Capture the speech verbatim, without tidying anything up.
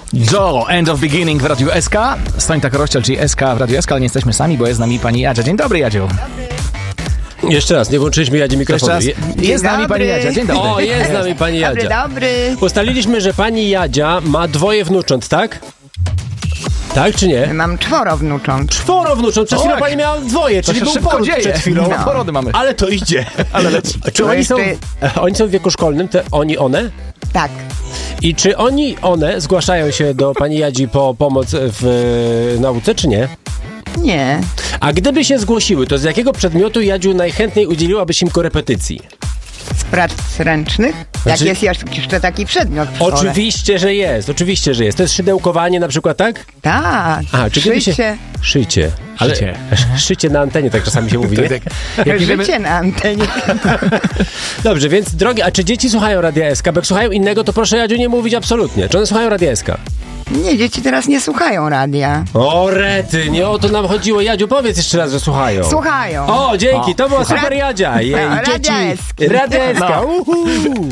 Joe, End of Beginning w Radiu S K. Stańta Korościel, czyli S K w Radiu S K, ale nie jesteśmy sami, bo jest z nami pani Jadzia. Dzień dobry, Jadziu. Jeszcze raz, nie włączyliśmy Jadzi mikrofonu. Jeszcze raz. Jest z nami pani Jadzia. Dzień dobry. O, jest z nami pani Jadzia. Dobry, dobry. Ustaliliśmy, że pani Jadzia ma dwoje wnucząt, tak? Tak czy nie? Mam czworo wnucząt. Czworo wnucząt. Przed chwilą Tak. pani miała dwoje, To czyli się był szybko poród dzieje. przed chwilą. No. Porody mamy. Ale to idzie. Ale leci. Czy No oni są, jeszcze- oni są w wieku szkolnym, te oni, one? Tak. I czy oni, one zgłaszają się do pani Jadzi po pomoc w e, nauce, czy nie? Nie. A gdyby się zgłosiły, to z jakiego przedmiotu, Jadziu, najchętniej udzieliłabyś im korepetycji? Z prac ręcznych? Znaczy- Jak jest jeszcze taki przedmiot w szkole. Oczywiście, że jest, oczywiście, że jest. To jest szydełkowanie na przykład, tak? Tak. A, czy kiedy się... Szycie. Szycie. Ale... Szycie. Szycie na antenie, tak czasami się mówi, nie? Tak, jak nie wiemy, Życie na antenie. Dobrze, więc drogie, a czy dzieci słuchają Radia S K? Bo jak słuchają innego, to proszę, Jadziu, nie mówić absolutnie. Czy one słuchają Radia S K? Nie, dzieci teraz nie słuchają radia. O rety, nie o to nam chodziło. Jadziu, powiedz jeszcze raz, że słuchają. Słuchają. O, dzięki, to była super Jadzia. Jej, Radia dzieci. S K. Radia S K. Uhu.